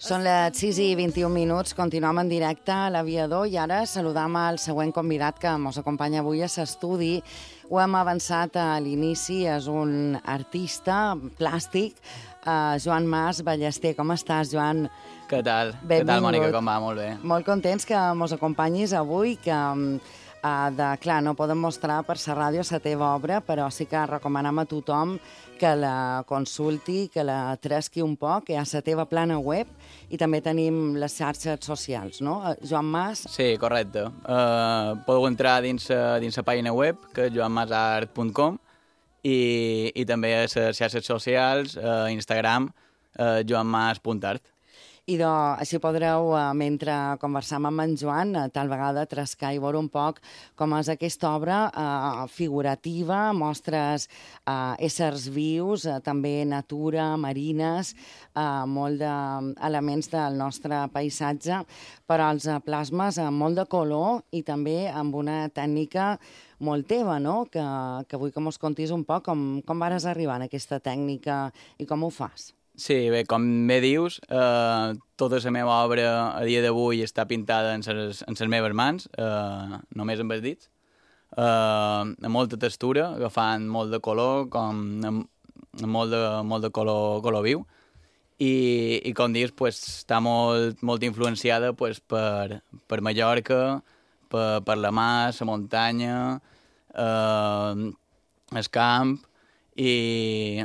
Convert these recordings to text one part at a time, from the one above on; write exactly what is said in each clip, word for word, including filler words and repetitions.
Són les sis i vint-i-un minuts, continuem en directe a l'Aviador i ara saludam el següent convidat que ens acompanya avui a l'estudi. Ho hem avançat a l'inici, és un artista plàstic, uh, Joan Mas Ballester. Com estàs, Joan? Què tal? Benvingut. Què tal, Mònica? Com va? Molt bé. Molt contents que ens acompanyis avui, que uh, de, clar, no podem mostrar per la ràdio la teva obra, però sí que recomanem a tothom que la consulti, que la tresqui un poc, que hi ha la teva plana web i també tenim les xarxes socials, no? Joan Mas... Sí, correcte. Uh, podeu entrar dins, dins la pàgina web, que és joan mas art punt com, i, i també a les xarxes socials, uh, Instagram, uh, joan mas punt art. I de, així podreu, eh, mentre conversam amb en Joan, eh, tal vegada trascar i veure un poc com és aquesta obra eh, figurativa, mostres eh, éssers vius, eh, també natura, marines, eh, molt d'elements del nostre paisatge, però els plasmes amb molt de color i també amb una tècnica molt teva, no? Que, que vull que mos contis un poc com, com vares arribar a aquesta tècnica i com ho fas. Sí, bé, com bé dius, eh, tota la meva obra a dia d'avui està pintada en les, en les meves mans, eh, només amb els dits, eh, amb molta textura, agafant molt de color, com amb, amb molt, de, molt de color, color viu, i, i com dius, pues, està molt, molt influenciada pues, per, per Mallorca, per, per la mar, la muntanya, eh, el camp, i...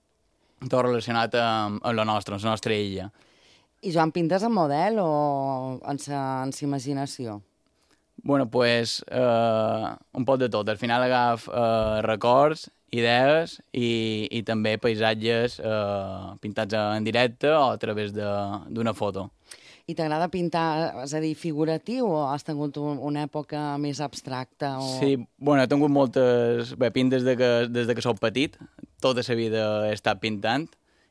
tot relacionat amb, amb la nostra, amb la nostra illa. I Joan, pintes en model o en sa imaginació? Bueno, pues, eh, un poc de tot. Al final agaf eh, records, idees i, i també paisatges eh, pintats en directe o a través d'una foto. I t'agrada pintar, és a dir, figuratiu o has tingut un, una època més abstracta? O... Sí, bueno, he tingut moltes... Bé, pinto des de que, des de que soc petit, tota la vida he estat pintant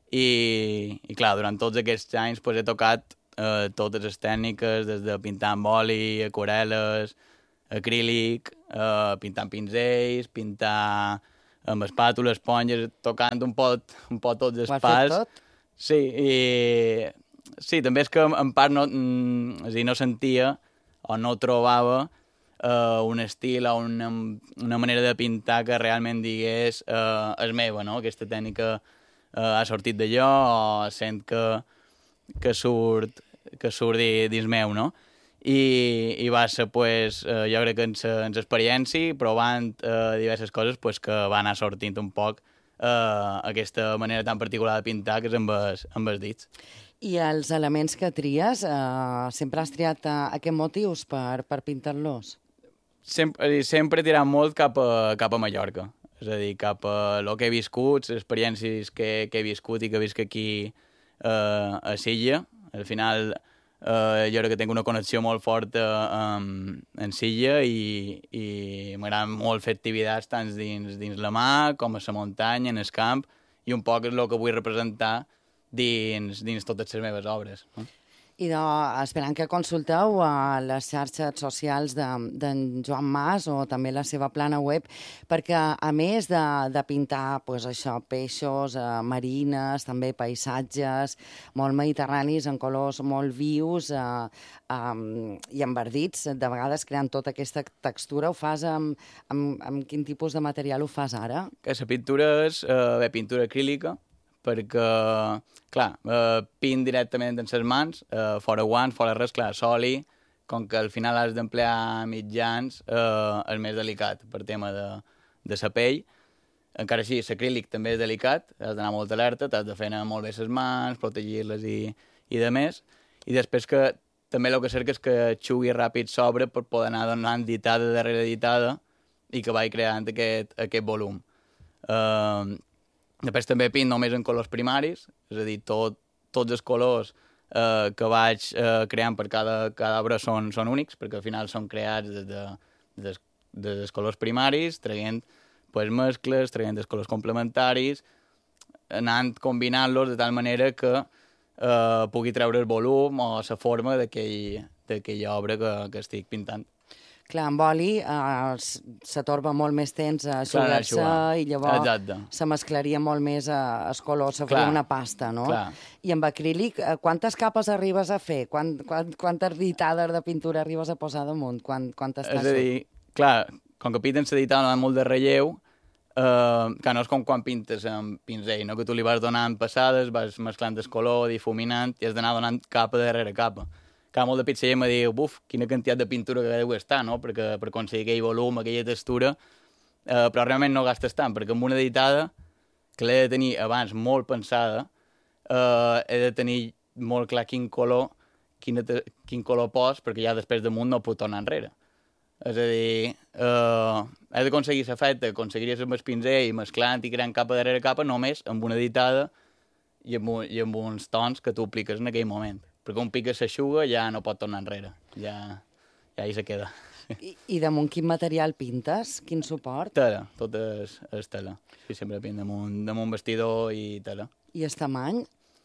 i, i clar, durant tots aquests anys pues, he tocat eh, totes les tècniques, des de pintar amb oli, aquarel·les, acrílic, eh, pintar amb pinzells, pintar amb espàtules, esponges, tocant un pot, un pot tots els pals. Ho has fet tot? Sí, i... Sí, també és que en part no, mm, és a dir, no sentia o no trobava uh, un estil o una, una manera de pintar que realment digués uh, és meva, no? Aquesta tècnica uh, ha sortit d'allò o sent que, que surt, que surt dins meu, no? I, i va ser, pues, uh, jo crec que en l'experiència, provant uh, diverses coses, pues, que va anar sortint un poc uh, aquesta manera tan particular de pintar que és amb els, amb els dits. I els elements que tries, eh, sempre has triat uh, aquests motius per, per pintar-los? Sempre, sempre he tirat molt cap a, cap a Mallorca. És a dir, cap a el que he viscut, les experiències que, que he viscut i que visc aquí eh, a Silla. Al final, eh, jo crec que tinc una connexió molt forta amb, en Silla i, i m'agrada molt fer activitats tant dins, dins la mar com a la muntanya, en el camp, i un poc és el que vull representar dins, dins totes les meves obres. No? I de, esperant que consulteu a les xarxes socials d'en de, Joan Mas o també la seva plana web, perquè a més de, de pintar pues, això, peixos, eh, marines, també paisatges molt mediterranis, en colors molt vius eh, um, i enverdits, de vegades creant tota aquesta textura, ho fas amb, amb, amb quin tipus de material ho fas ara? Que la pintura és eh, bé, pintura acrílica, perquè, clar, eh, pint directament en les mans, eh, fora guants, fora res, clar, soli, com que al final has d'emplear mitjans, eh, és més delicat per tema de, de la pell. Encara així, l'acrílic també és delicat, has d'anar molt alerta, t'has de fer anar molt bé les mans, protegir-les i, i de més. I després que també el que cerca és que xugui ràpid sobre per poder anar donant ditada darrere ditada i que vagi creant aquest, aquest volum. Eh, Després també pint només en colors primaris, és a dir, tot, tots els colors eh, que vaig eh, creant per cada, cada obra són, són únics, perquè al final són creats des, de, des, des dels colors primaris, traient pues, mescles, traient els colors complementaris, anant combinant-los de tal manera que eh, pugui treure el volum o la forma d'aquella obra que, que estic pintant. Clar, amb oli eh, s'atorba molt més temps a eixugar-se i llavors Exacte. se mesclaria molt més a, a color, se faria una pasta, no? Clar. I amb acrílic, eh, quantes capes arribes a fer? Quant, quant, quantes ditades de pintura arribes a posar damunt? Quant, quantes És a dir, clar, com que pinten la ditada molt de relleu, eh, que no és com quan pintes amb pinzell, no? Que tu li vas donant passades, vas mesclant el color, difuminant, i has d'anar donant capa darrere capa. Que molt de pizzeria me diu, buf, quina quantitat de pintura que deu estar, no? Perquè, per aconseguir aquell volum, aquella textura, eh, però realment no gastes tant, perquè amb una editada, que l'he de tenir abans molt pensada, eh, he de tenir molt clar quin color, quin, quin color pos, perquè ja després damunt no puc tornar enrere. És a dir, eh, he d'aconseguir l'efecte, aconseguiries amb el pinzell, mesclant i creant capa darrere capa, només amb una editada i amb, un, i amb uns tons que tu apliques en aquell moment. Perquè un pica s'aixuga ja no pot tornar enrere, ja, ja hi se queda. I, I damunt quin material pintes? Quin suport? Tela, tot és, és tela. Sí, sempre pinto damunt, damunt vestidor i tela. I el tamany?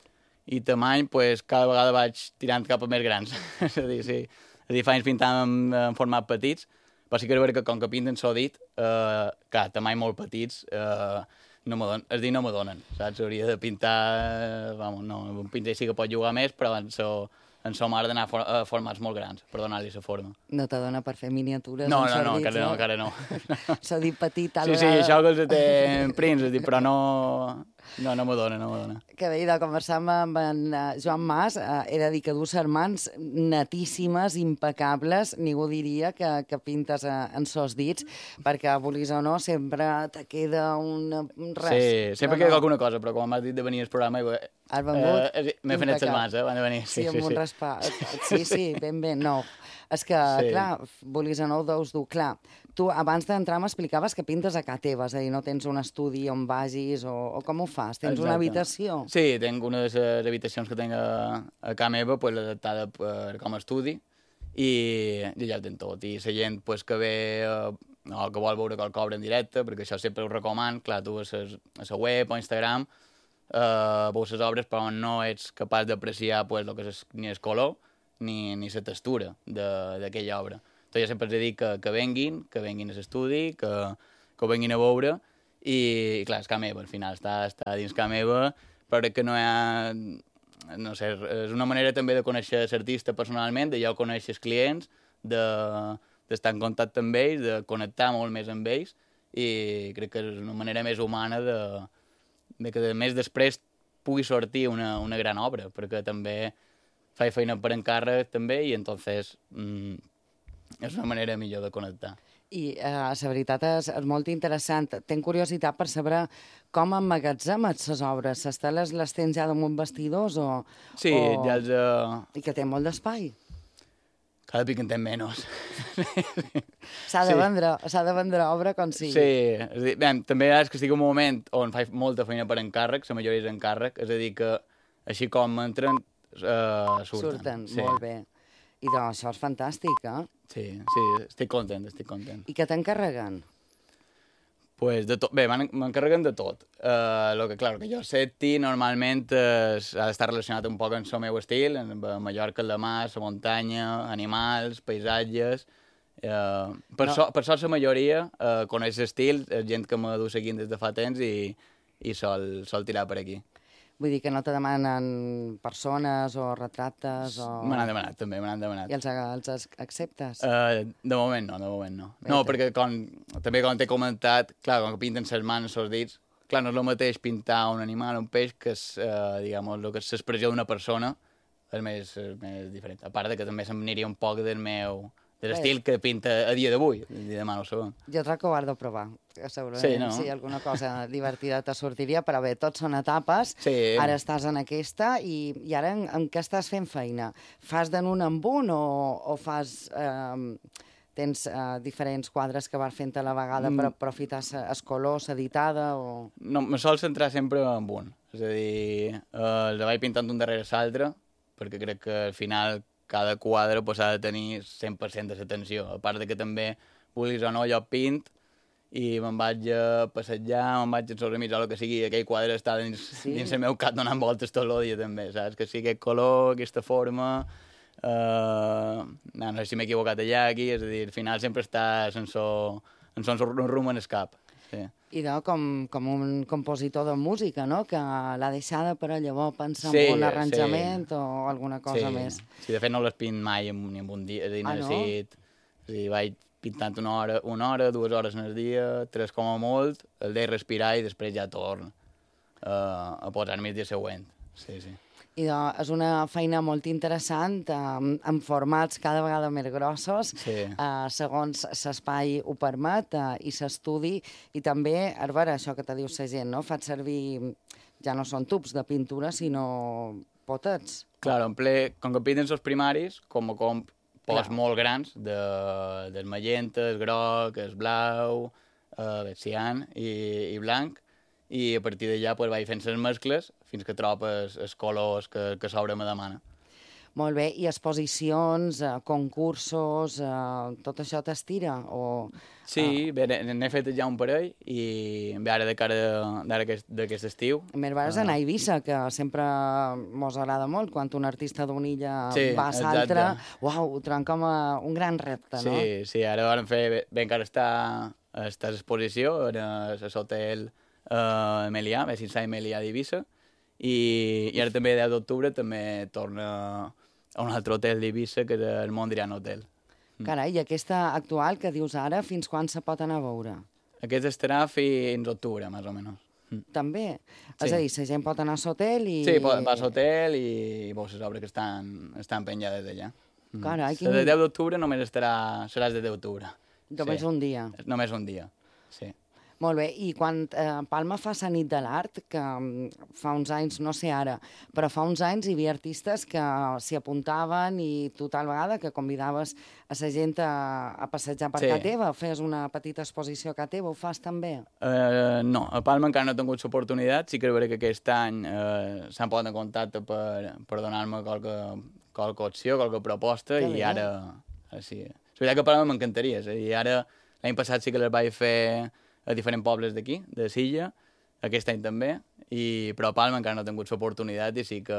I tamany, pues, cada vegada vaig tirant cap a més grans. És a dir, sí. És a dir, fa anys pintant en, en format petits, però sí que és veritat que com que pinten s'ho dit, eh, clar, tamany molt petits, eh, no me donen, és dir, no me donen, saps? Hauria de pintar, eh, vamos, no, un pinzell sí que pot jugar més, però en so, en so m'ha d'anar a formats molt grans per donar-li la forma. No te dona per fer miniatures? No, no, no, encara no, encara no. S'ha dit petit, tal sí, vegada. Sí, això que els té en prints, però no, no, no me dona, no me dona. Que bé, de conversar amb en Joan Mas, eh, he de dir que dus germans netíssimes, impecables, ningú diria que, que pintes a, en sos dits, perquè, vulguis o no, sempre te queda un, un res. Sí, sempre no, queda no. alguna cosa, però com m'has dit de venir al programa, has vengut eh, m'he fet les mans, eh, van de venir. Sí, sí, amb sí, un sí. raspar. Sí, sí, ben bé, no. És que, sí. clar, vulguis o no, ho deus dur. Clar, tu abans d'entrar m'explicaves que pintes a casa teva, és a dir, no tens un estudi on vagis o, o com ho fas? Tens Exacte. Una habitació? Sí, tinc una de les habitacions que tinc a, a casa meva, pues, adaptada per, com a estudi, i, i allà ho tinc tot. I la gent pues, que ve, eh, no, que vol veure qualque obra en directe, perquè això sempre ho recoman, clar, tu a la web o Instagram eh, veus les obres, però no ets capaç d'apreciar pues, lo que és, ni el color ni, ni la textura d'aquella obra. Entonces jo sempre els dic que, que venguin, que venguin a l'estudi, que, que ho venguin a veure, i, i clar, és casa meva, al final està, està dins casa meva, però crec que no hi ha... No sé, és una manera també de conèixer l'artista personalment, de jo conèixer els clients, d'estar de, en contacte amb ells, de connectar molt més amb ells, i crec que és una manera més humana de, de que a més després pugui sortir una, una gran obra, perquè també faig feina per encàrrec també, i entonces mm, és una manera millor de connectar. I eh, la veritat és, és molt interessant. Tenc curiositat per saber com emmagatzemes les obres. Les teles les tens ja damunt vestidors o... Sí, o... ja els... Uh... I que té molt d'espai. Cada pic en té menys. S'ha de, sí. vendre, s'ha de vendre obra com sigui. Sí, és a dir, bé, també és que estic en un moment on faig molta feina per encàrrec, la majoria és encàrrec, és a dir que així com entren, uh, surten. Surten, sí. Molt bé. I doncs això és fantàstic, eh? Sí, sí, estic content, estic content. I què t'encarreguen? Pues de tot. Bé, m'encarreguen de tot. Uh, lo que, clar, que jo senti normalment és, ha d'estar relacionat un poc amb el meu estil, en Mallorca, el de mar, la muntanya, animals, paisatges... Uh, per, no. so, per sort la majoria uh, coneix l'estil, és gent que m'ha dut seguint des de fa temps i, i sol, sol tirar per aquí. Vull dir que no te demanen persones o retrates o... Me n'han demanat, també, me n'han demanat. I els, els acceptes? Uh, de moment no, de moment no. Bé, no, té. Perquè com, també com t'he comentat, clar, com que pinten ses mans, els dits, clar, no és el mateix pintar un animal, un peix, que és, uh, diguem, el que és l'expressió d'una persona, és més, és més diferent. A part de que també se'm aniria un poc del meu... de l'estil que pinta a dia d'avui, i demà no ho sabem. Jo crec que ho has de provar, segurament sí, no? sí, alguna cosa divertida te sortiria, però bé, tots són etapes, sí. Ara estàs en aquesta, i, i ara en, en què estàs fent feina? Fas de un en un o, o fas... Eh, tens eh, diferents quadres que vas fent a la vegada mm. per aprofitar el color, l'editada o... No, me sol centrar sempre en un, és a dir, eh, els vaig pintant un darrere l'altre, perquè crec que al final cada quadre pues, ha de tenir cent per cent de l'atenció. A part de que també, vulguis o no, jo pint i me'n vaig a passejar, me'n vaig a els amics o el que sigui, aquell quadre està dins, sí. dins el meu cap donant voltes tot el dia també, saps? Que sigui aquest color, aquesta forma, Uh, no, no sé si m'he equivocat allà, aquí, és a dir, al final sempre està sense, sense un rum en el cap. Sí. I de, com, com un compositor de música, no?, que l'ha deixada per a llavors pensar sí, en un arranjament sí. o alguna cosa sí. més. Sí, de fet no l'he pint mai en, ni en un dia, és a dir, ah, no? necessit... És a dir, vaig pintant una hora, una hora, dues hores en el dia, tres com a molt, el dia respirar i després ja torn uh, a posar-me el dia següent. Sí, sí. I de, és una feina molt interessant, eh, amb formats cada vegada més grossos, sí. eh, segons l'espai ho permet, eh, i s'estudi, i també, a veure, això que te diu la gent, no? Faig servir, ja no són tubs de pintura, sinó potets. Clar, en ple, com que pinten els primaris, com a com pots Clar. molt grans, de, del magenta, el groc, el blau, eh, el cian i, i blanc, i a partir d'allà pues, vaig fent les mescles fins que trobes els colors que, que l'obra me demana. Molt bé, i exposicions, eh, concursos, eh, tot això t'estira? O, sí, bé, n'he fet ja un parell i bé, ara de cara d'aquest estiu... A més, vas anar a Eivissa, que sempre mos agrada molt, quan un artista d'una illa sí, va a l'altra, uau, ho trobem com a un gran repte, sí, no? Sí, sí, ara vam fer... Bé, bé encara està, està a l'exposició, a l'hotel uh, Melià, a Cinsà i Melià d'Eivissa, i, i ara també, deu d'octubre, també torna a un altre hotel d'Eivissa, que és el Mondrian Hotel. Carai, i aquesta actual que dius ara, fins quan se pot anar a veure? Aquest estarà fins octubre, més o menys. També? Sí. És a dir, la gent pot anar a l'hotel i... Sí, va a l'hotel i, i veus les obres que estan, estan penjades allà. Carai, quin... La de deu d'octubre només estarà... serà de deu d'octubre. Només sí. un dia? Només un dia, sí. Molt bé, i quan eh, Palma fa la nit de l'art, que um, fa uns anys, no sé ara, però fa uns anys hi havia artistes que s'hi apuntaven i tu tal vegada que convidaves a la gent a, a passejar per sí. casa teva, fes una petita exposició a casa teva, ho fas també? Uh, no, a Palma encara no he tingut l'oportunitat, sí que és veritat que aquest any uh, s'han posat en contacte per, per donar-me qualque, qualque opció, qualque proposta, que i bé. Ara... Uh, sí. És veritat que a Palma m'encantaria, i ara l'any passat sí que les vaig fer a diferents pobles d'aquí, de Silla, aquest any també, i, però a Palma encara no he tingut l'oportunitat i sí que,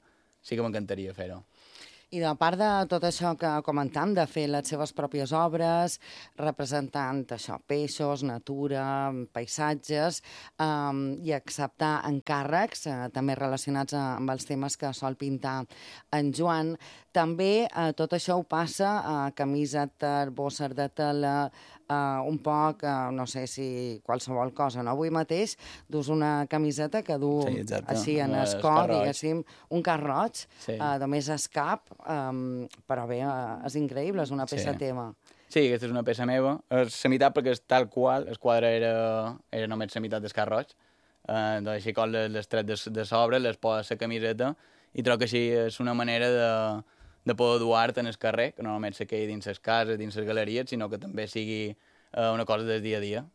sí que m'encantaria fer-ho. I de part de tot això que comentam, de fer les seves pròpies obres, representant això, peixos, natura, paisatges, um, i acceptar encàrrecs, uh, també relacionats amb els temes que sol pintar en Joan, també uh, tot això ho passa a uh, camisa, bosser de tela, uh, un poc, uh, no sé si qualsevol cosa, no? Avui mateix dus una camiseta que du sí, així en el cor, diguéssim, un car roig, sí. uh, només es cap, um, però bé, uh, és increïble, és una peça sí. teva. Sí, aquesta és una peça meva. És la meitat perquè és tal qual, el quadre era, era només la meitat del car roig, uh, doncs així com les, les tret de, de sobre, les posa la camiseta, i trobo que així és una manera de, de poder dur-te en el carrer, que no només se quedi dins les cases, dins les galeries, sinó que també sigui uh, una cosa del dia a dia.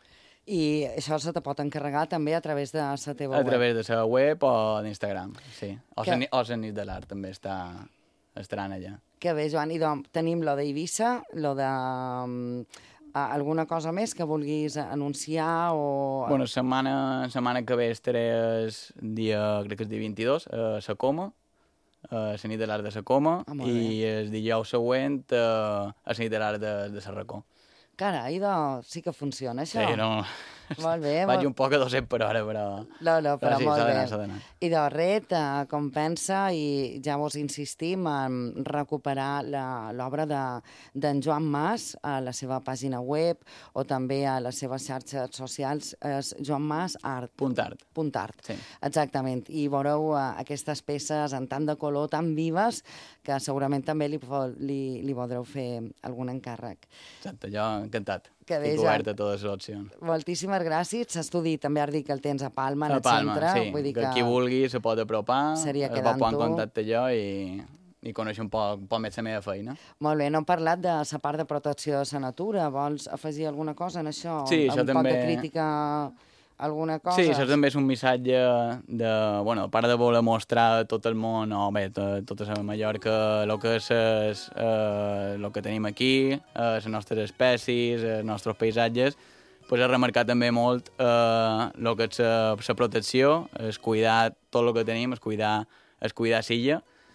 I això se te pot encarregar també a través de la teva web? A través de la web o d'Instagram, sí. O que... la nit de l'art també està, estaran allà. Que bé, Joan. I doncs tenim lo d'Eivissa, lo de... Um, alguna cosa més que vulguis anunciar o... Bueno, setmana, setmana que ve estaré el dia, crec que és dia vint-i-dos, a la Coma, a la nit de l'art de la Coma, ah, i el dijous següent a la nit de l'art de, de Sarracó. Carai, doncs sí que funciona, això. Sí, no... Molt bé. Vaig molt... un poc a dos cents per hora, però... No, no, però, però sí, molt bé. I de res, eh, com pensa, i ja vos insistim en recuperar l'obra d'en de, Joan Mas a la seva pàgina web o també a les seves xarxes socials, és Joan Mas Art. Punt art. Punt art, sí. Exactament. I veureu uh, aquestes peces en tant de color, tan vives, que segurament també li, li, li podreu fer algun encàrrec. Exacte, jo encantat. Que bé, estic obert a totes les opcions. Moltíssimes gràcies. L'estudi també has dit que el tens a Palma, en a el Palma, centre. Sí. Vull dir que... que qui vulgui se pot apropar, seria es pot posar en contacte jo i, i conèixer un poc, un poc més la meva feina. Molt bé, no hem parlat de la part de protecció de la natura. Vols afegir alguna cosa en això? Sí, això un també... poc de crítica... alguna cosa? Sí, això també és un missatge de, bueno, a part de voler mostrar a tot el món, o bé, a tota la Mallorca, el que és es, eh, el que tenim aquí, eh, les nostres espècies, els nostres paisatges, pues, he remarcat també molt eh, el que és la protecció, es cuidar tot el que tenim, es cuidar, es cuidar Silla,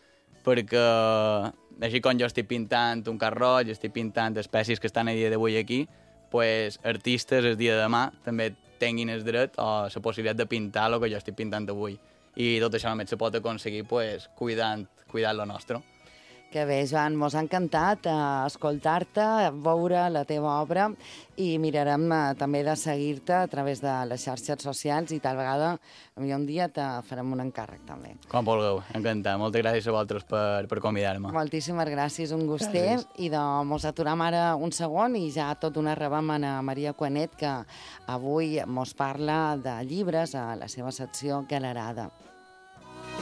perquè així com jo estic pintant un carro roig, estic pintant espècies que estan a dia d'avui aquí, pues, artistes el dia de demà també tinguin el dret o la possibilitat de pintar el que jo estic pintant avui. I tot això només se pot aconseguir pues, cuidant, cuidant lo nostre. Que bé, Joan, mos ha encantat eh, escoltar-te, veure la teva obra i mirarem eh, també de seguir-te a través de les xarxes socials i tal vegada un dia te farem un encàrrec també. Com vulgueu, encantat. Moltes gràcies a vosaltres per, per convidar-me. Moltíssimes gràcies, un gustet. Gràcies. I de, mos aturam ara un segon i ja tot una rebam a Maria Cuanet, que avui mos parla de llibres a la seva secció Galerada.